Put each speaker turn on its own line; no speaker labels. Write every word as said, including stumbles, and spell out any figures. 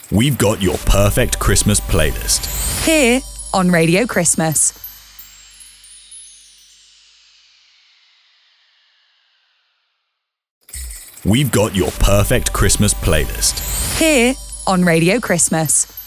We've got your perfect Christmas playlist.
Here on Radio Christmas.
We've got your perfect Christmas playlist.
Here on Radio Christmas.